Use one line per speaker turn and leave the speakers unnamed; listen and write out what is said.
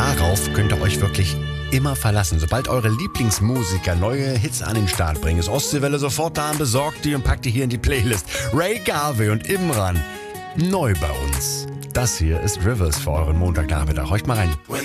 Darauf könnt ihr euch wirklich immer verlassen. Sobald eure Lieblingsmusiker neue Hits an den Start bringen, ist Ostseewelle sofort da und besorgt die und packt die hier in die Playlist. Ray Garvey und Imran, neu bei uns. Das hier ist Rivers für euren Montagnachmittag. Horcht mal rein.